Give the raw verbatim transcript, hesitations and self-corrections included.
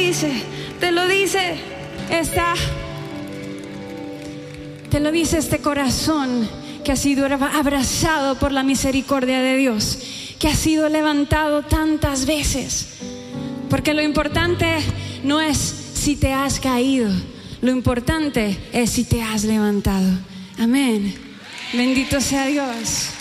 dice, te lo dice esta, te lo dice este corazón que ha sido abrazado por la misericordia de Dios, que ha sido levantado tantas veces. Porque lo importante no es si te has caído, lo importante es si te has levantado. Amén. Bendito sea Dios.